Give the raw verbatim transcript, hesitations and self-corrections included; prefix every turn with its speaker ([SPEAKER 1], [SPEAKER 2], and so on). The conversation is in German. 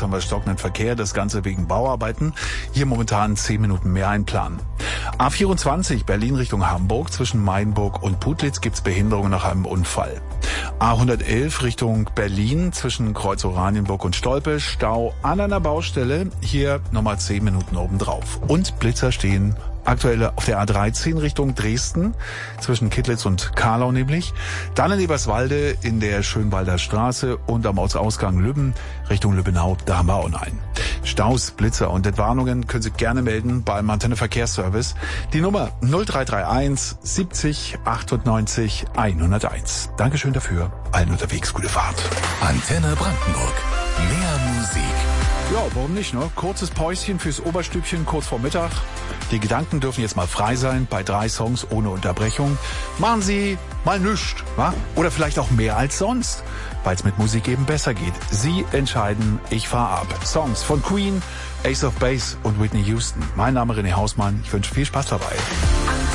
[SPEAKER 1] haben wir stockenden Verkehr, das Ganze wegen Bauarbeiten. Hier momentan zehn Minuten mehr einplanen. A vierundzwanzig Berlin Richtung Hamburg, zwischen Mainburg und Putlitz gibt's Behinderung nach einem Unfall. A hundertelf Richtung Berlin, zwischen Kreuz Oranienburg und Stolpe, Stau an einer Baustelle, hier nochmal zehn Minuten obendrauf. Und Blitzer stehen aktuell auf der A dreizehn Richtung Dresden, zwischen Kittlitz und Karlau nämlich. Dann in Eberswalde in der Schönwalder Straße und am Ortsausgang Lübben Richtung Lübbenau, da haben wir auch noch einen. Staus, Blitzer und Entwarnungen können Sie gerne melden beim Antenne Verkehrsservice. Die Nummer null drei drei eins siebzig achtundneunzig hunderteins. Dankeschön dafür. Allen unterwegs gute Fahrt.
[SPEAKER 2] Antenne Brandenburg. Mehr Musik.
[SPEAKER 1] Ja, warum nicht, ne? Kurzes Päuschen fürs Oberstübchen kurz vor Mittag. Die Gedanken dürfen jetzt mal frei sein bei drei Songs ohne Unterbrechung. Machen Sie mal nüscht, wa? Oder vielleicht auch mehr als sonst, weil es mit Musik eben besser geht. Sie entscheiden, ich fahr ab. Songs von Queen, Ace of Base und Whitney Houston. Mein Name René Hausmann. Ich wünsche viel Spaß dabei.